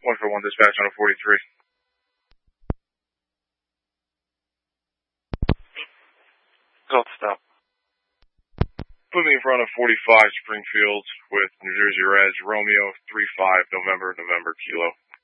141 dispatch on a 43. Result stop. Put me in front of 45 Springfield with New Jersey Reds, Romeo 35 November Kilo.